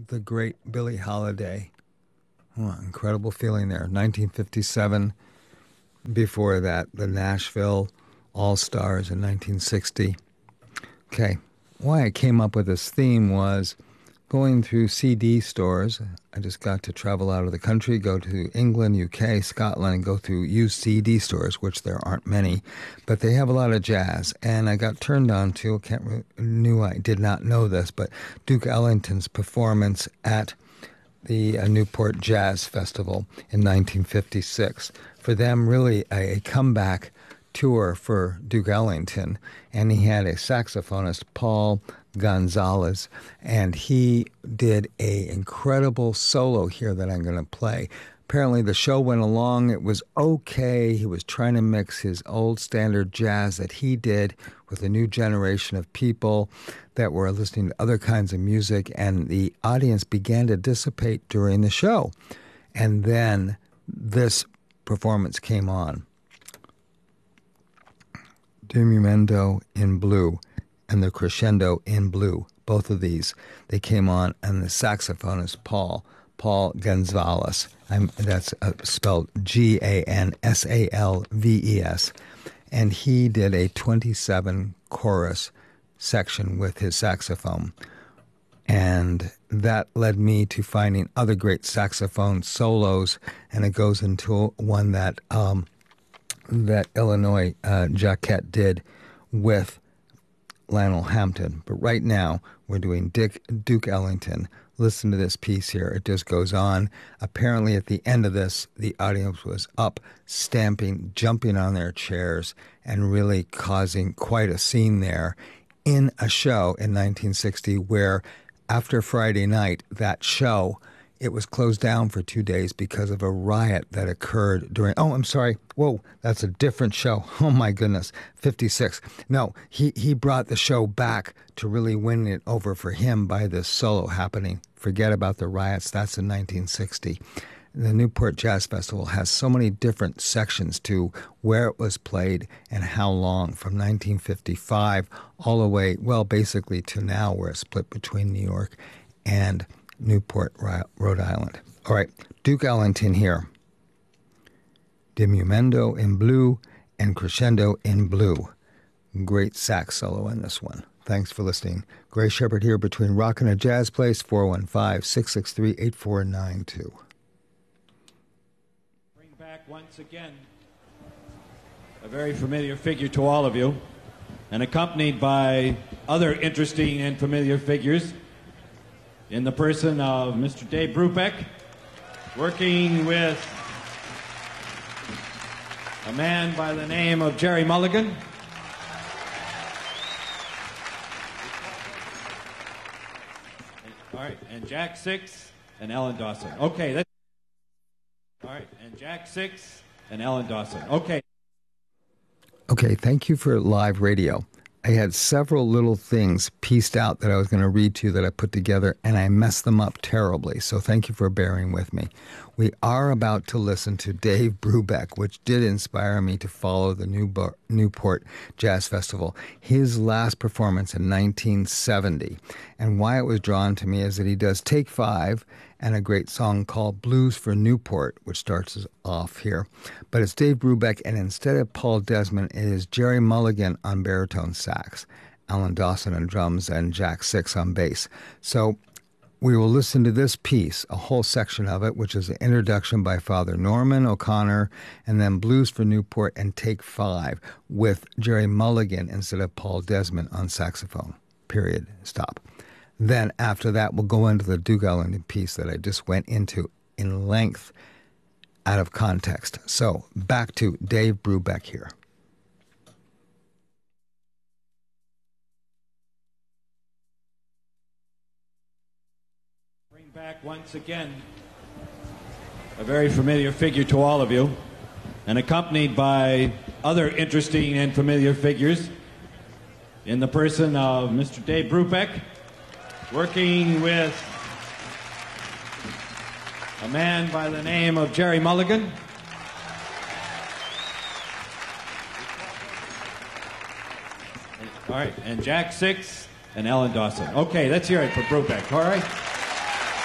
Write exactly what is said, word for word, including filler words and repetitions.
the great Billie Holiday. Oh, incredible feeling there. nineteen fifty-seven. Before that, the Nashville All-Stars in nineteen sixty. Okay, why I came up with this theme was going through C D stores. I just got to travel out of the country, go to England, U K, Scotland, and go through used C D stores, which there aren't many, but they have a lot of jazz. And I got turned on to, can't re- knew I did not know this, but Duke Ellington's performance at the uh, Newport Jazz Festival in nineteen fifty-six. For them, really a, a comeback tour for Duke Ellington, and he had a saxophonist, Paul Gonzalez, and he did a incredible solo here that I'm going to play. Apparently the show went along, it was okay. He was trying to mix his old standard jazz that he did with a new generation of people that were listening to other kinds of music, and the audience began to dissipate during the show. And then this performance came on. Diminuendo in Blue and the Crescendo in Blue, both of these, they came on, and the saxophonist Paul, Paul Gonzalez, I'm, that's uh, spelled G A N S A L V E S, and he did a twenty-seven chorus section with his saxophone, and that led me to finding other great saxophone solos, and it goes into one that um, that Illinois uh, Jacquet did with Lionel Hampton. But right now, we're doing Dick, Duke Ellington. Listen to this piece here. It just goes on. Apparently, at the end of this, the audience was up, stamping, jumping on their chairs, and really causing quite a scene there in a show in nineteen sixty where, after Friday night, that show, it was closed down for two days because of a riot that occurred during... Oh, I'm sorry. Whoa, that's a different show. Oh, my goodness. fifty-six. No, he, he brought the show back to really win it over for him by this solo happening. Forget about the riots. That's in nineteen sixty. The Newport Jazz Festival has so many different sections to where it was played and how long, from nineteen fifty-five all the way, well, basically to now, where it's split between New York and Newport, Rhode Island. All right, Duke Ellington here. Diminuendo in Blue and Crescendo in Blue. Great sax solo in this one. Thanks for listening. Gray Shepherd here between Rock and a Jazz Place, four one five, six six three, eight four nine two. Bring back once again a very familiar figure to all of you, and accompanied by other interesting and familiar figures, in the person of Mister Dave Brubeck, working with a man by the name of Jerry Mulligan. All right, and Jack Six and Ellen Dawson. Okay, that's... All right, and Jack Six and Ellen Dawson. Okay. Okay, thank you for live radio. I had several little things pieced out that I was going to read to you that I put together, and I messed them up terribly, so thank you for bearing with me. We are about to listen to Dave Brubeck, which did inspire me to follow the Newport Jazz Festival, his last performance in nineteen seventy. And why it was drawn to me is that he does Take Five and a great song called Blues for Newport, which starts us off here. But it's Dave Brubeck, and instead of Paul Desmond, it is Jerry Mulligan on baritone sax, Alan Dawson on drums, and Jack Six on bass. So we will listen to this piece, a whole section of it, which is an introduction by Father Norman O'Connor, and then Blues for Newport and Take Five with Jerry Mulligan instead of Paul Desmond on saxophone. Period. Stop. Then after that, we'll go into the Duke Ellington piece that I just went into in length out of context. So back to Dave Brubeck here. Bring back once again a very familiar figure to all of you, and accompanied by other interesting and familiar figures, in the person of Mister Dave Brubeck, working with a man by the name of Jerry Mulligan. All right, and Jack Six and Ellen Dawson. Okay, let's hear it for Brubeck, all right?